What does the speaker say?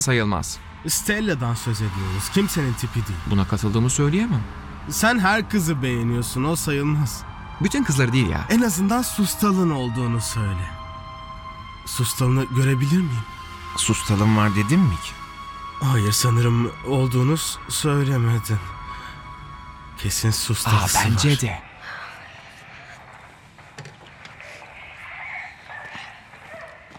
sayılmaz. Stella'dan söz ediyoruz. Kimsenin tipi değil. Buna katıldığımı söyleyemem. Sen her kızı beğeniyorsun. O sayılmaz. Bütün kızları değil ya. En azından Sustal'ın olduğunu söyle. Sustal'ını görebilir miyim? Sustalım var dedim mi ki? Hayır, sanırım olduğunu söylemedin. Kesin Sustal'ı var. Bence de.